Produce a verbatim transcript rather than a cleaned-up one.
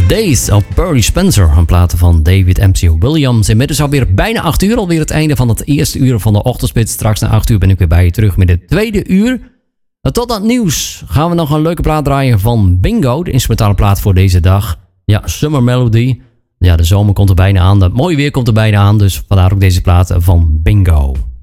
Days of Burry Spencer, een platen van David M C Williams. Inmiddels alweer bijna acht uur, alweer het einde van het eerste uur van de ochtendspits. Straks na acht uur ben ik weer bij je terug met het tweede uur. Tot dat nieuws gaan we nog een leuke plaat draaien van Bingo, de instrumentale plaat voor deze dag. Ja, Summer Melody. Ja, de zomer komt er bijna aan, het mooie weer komt er bijna aan, dus vandaar ook deze plaat van Bingo.